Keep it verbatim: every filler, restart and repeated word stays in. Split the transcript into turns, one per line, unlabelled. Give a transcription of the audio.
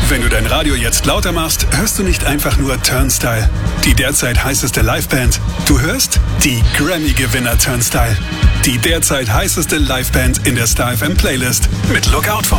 Wenn du dein Radio jetzt lauter machst, hörst du nicht einfach nur Turnstile, die derzeit heißeste Liveband. Du hörst die Grammy-Gewinner Turnstile, die derzeit heißeste Liveband in der Star F M Playlist mit Lookout vom